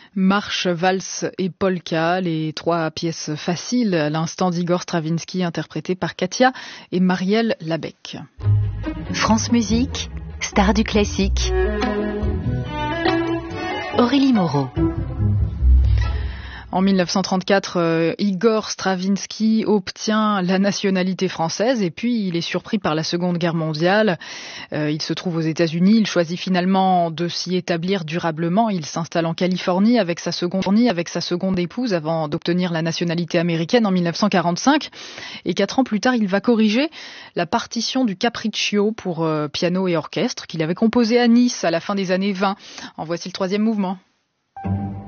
Marche, valse et polka, les trois pièces faciles à l'instant d'Igor Stravinsky, interprétées par Katia et Marielle Labec. France Musique, star du classique. Aurélie Moreau. En 1934, Igor Stravinsky obtient la nationalité française et puis il est surpris par la Seconde Guerre mondiale. Il se trouve aux États-Unis, il choisit finalement de s'y établir durablement. Il s'installe en Californie avec sa seconde épouse avant d'obtenir la nationalité américaine en 1945. Et 4 ans plus tard, il va corriger la partition du Capriccio pour piano et orchestre qu'il avait composé à Nice à la fin des années 20. En voici le 3e mouvement.